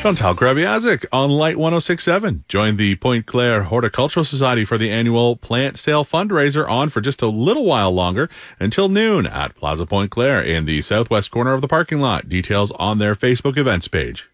Chantal Krabiazik on Light 106.7. Join the Point Claire Horticultural Society for the annual plant sale fundraiser on for just a little while longer until noon at Plaza Point Claire in the southwest corner of the parking lot. Details on their Facebook events page.